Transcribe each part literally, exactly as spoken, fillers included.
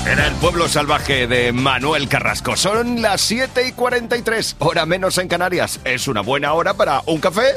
Era el pueblo salvaje de Manuel Carrasco. Son las siete y cuarenta y tres, hora menos en Canarias. Es una buena hora para un café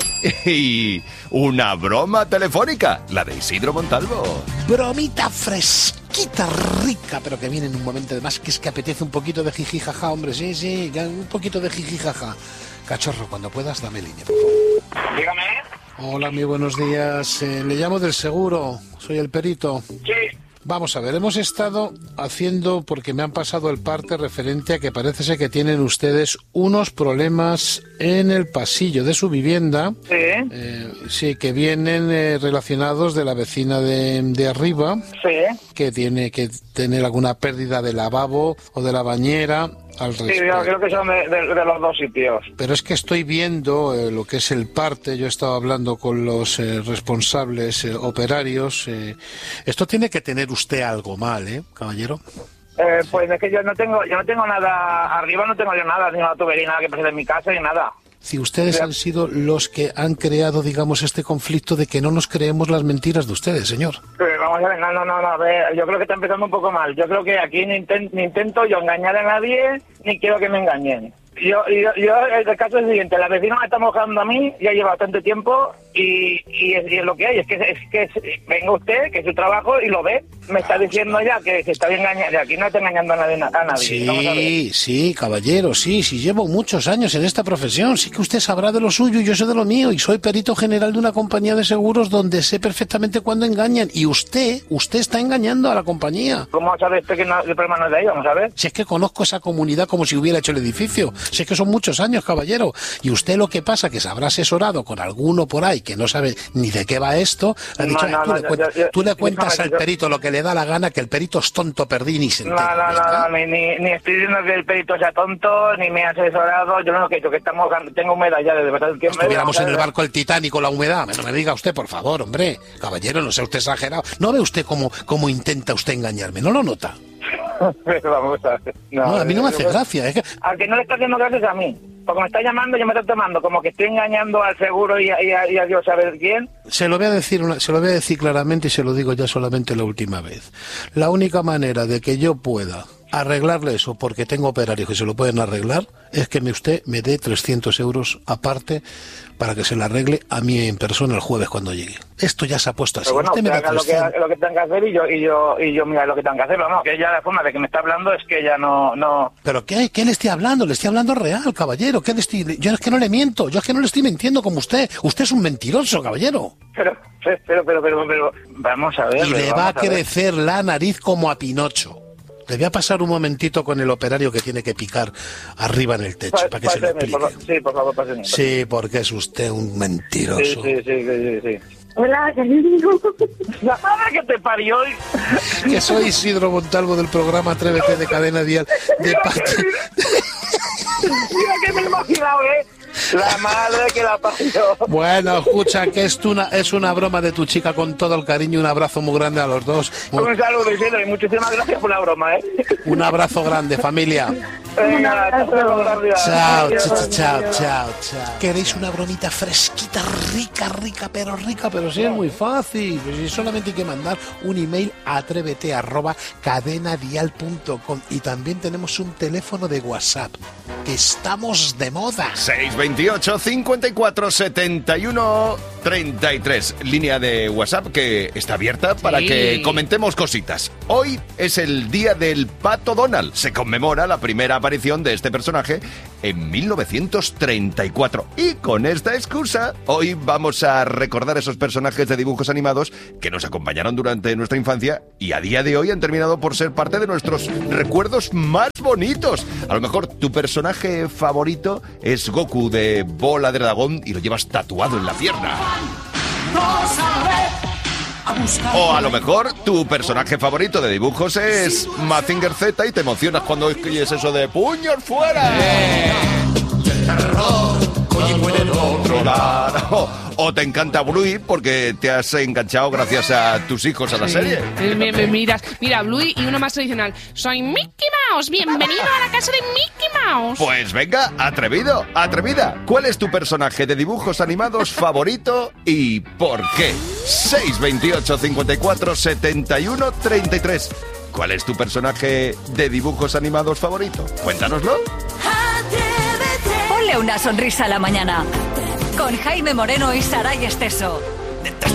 y una broma telefónica, la de Isidro Montalvo. Bromita fresquita, rica, pero que viene en un momento además que es que apetece un poquito de jiji jaja, hombre, sí, sí, ya un poquito de jiji jaja. Cachorro, cuando puedas, dame línea, por favor. Dígame. Hola, muy buenos días. Eh, le llamo del seguro, soy el perito. Sí. Vamos a ver, hemos estado haciendo, porque me han pasado el parte referente a que parece ser que tienen ustedes unos problemas en el pasillo de su vivienda. Sí. Eh, sí, que vienen eh, relacionados de la vecina de, de arriba. Sí. Que tiene que tener alguna pérdida de lavabo o de la bañera. Al sí, yo creo que son de, de, de los dos sitios. Pero es que estoy viendo eh, lo que es el parte. Yo he estado hablando con los eh, responsables eh, operarios. Eh, esto tiene que tener usted algo mal, ¿eh, caballero? Eh, pues es que yo no tengo, yo no tengo nada arriba, no tengo yo nada, ni una tubería, nada que pase de mi casa ni nada. Si ustedes han sido los que han creado, digamos, este conflicto de que no nos creemos las mentiras de ustedes, señor. Pero vamos a ver, no, no, no, no, a ver, yo creo que está empezando un poco mal. Yo creo que aquí ni, inten, ni intento yo engañar a nadie, ni quiero que me engañen. Yo, yo, yo, el caso es el siguiente, la vecina me está mojando a mí, ya lleva bastante tiempo, y, y, es, y es lo que hay, es que, es que es, venga usted, que es su trabajo, y lo ve, me está diciendo ya que se está engañando, aquí no está engañando a nadie. A nadie. Sí, sí, caballero, sí, sí, llevo muchos años en esta profesión, sí que usted sabrá de lo suyo y yo sé de lo mío, y soy perito general de una compañía de seguros donde sé perfectamente cuándo engañan, y usted, usted está engañando a la compañía. ¿Cómo sabe usted que no, el problema no es de ahí? Vamos a ver. Si es que conozco esa comunidad como si hubiera hecho el edificio. Sé que son muchos años, caballero, y usted lo que pasa que se habrá asesorado con alguno por ahí que no sabe ni de qué va esto. Le ha dicho, no, no, tú, no, le, yo, cuenta, yo, tú le cuentas yo, al perito lo que le da la gana, que el perito es tonto, perdín y se entera. No, no, no, no, ni, ni, ni estoy diciendo que el perito sea tonto, ni me he asesorado. Yo no he dicho que estamos, tengo humedad ya desde bastante tiempo. Estuviéramos en el barco el Titanic con la humedad. No me diga usted, por favor, hombre. Caballero, no sea usted exagerado. ¿No ve usted cómo, cómo intenta usted engañarme? ¿No lo nota? Vamos a ver. No, no, a mí no me hace gracia. Es que... Al que no le está haciendo gracias a mí. Porque me está llamando, yo me estoy tomando como que estoy engañando al seguro y a, y a, y a Dios saber quién. Se lo voy a decir una, se lo voy a decir claramente y se lo digo ya solamente la última vez. La única manera de que yo pueda arreglarle eso, porque tengo operarios que se lo pueden arreglar, es que me usted me dé trescientos euros aparte para que se le arregle a mí en persona el jueves cuando llegue. Esto ya se ha puesto así. Pero bueno, usted me da haga lo que, lo que tenga que hacer y yo, y yo, y yo mira lo que tenga que hacer. Pero no, que ya la forma de que me está hablando es que ya no, no... ¿Pero qué? ¿Qué le estoy hablando? Le estoy hablando real, caballero. ¿Qué le estoy... Yo es que no le miento, yo es que no le estoy mintiendo como usted. Usted es un mentiroso, caballero. Pero, pero, pero, pero, pero, vamos a ver. Y le va a crecer la nariz como a Pinocho. Le voy a pasar un momentito con el operario que tiene que picar arriba en el techo, pa, para que se lo explique. Por, sí, por favor, pásenme. Sí, porque es usted un mentiroso. Sí, sí, sí, sí, sí. Hola, cariño. La madre que te parió. Que soy Isidro Montalvo del programa Atrévete de Cadena Dial. De parte... Mira que me he imaginado, ¿eh? La madre que la parió. Bueno, escucha, que es una, es una broma de tu chica con todo el cariño. Un abrazo muy grande a los dos. Un saludo, Isidro, y muchísimas gracias por la broma, ¿eh? Un abrazo grande, familia. Venga, chao, chao, chao, chao, chao. ¿Queréis una bromita fresquita, rica, rica, pero rica? Pero sí, es muy fácil. Pues solamente hay que mandar un email a atrévete arroba cadenadial punto com. Y también tenemos un teléfono de WhatsApp, que estamos de moda. seis veintiocho, cincuenta y cuatro, setenta y uno, treinta y tres. Línea de WhatsApp que está abierta para sí. que comentemos cositas. Hoy es el día del Pato Donald. Se conmemora la primera aparición de este personaje en mil novecientos treinta y cuatro. Y con esta excusa, hoy vamos a recordar esos personajes de dibujos animados que nos acompañaron durante nuestra infancia y a día de hoy han terminado por ser parte de nuestros recuerdos más bonitos. A lo mejor tu personaje favorito es Goku de Bola de Dragón y lo llevas tatuado en la pierna. O a lo mejor tu personaje favorito de dibujos es Mazinger Z y te emocionas cuando escribes eso de ¡puños fuera! ¡Eh! O, o te encanta Bluey porque te has enganchado gracias a tus hijos a la serie. Me, me miras, mira, Bluey y uno más tradicional. Soy Mickey Mouse, bienvenido a la casa de Mickey Mouse. Pues venga, atrevido, atrevida. ¿Cuál es tu personaje de dibujos animados favorito y por qué? seis veintiocho, cincuenta y cuatro, setenta y uno, treinta y tres. ¿Cuál es tu personaje de dibujos animados favorito? Cuéntanoslo. Ponle una sonrisa a la mañana. Con Jaime Moreno y Saray Esteso.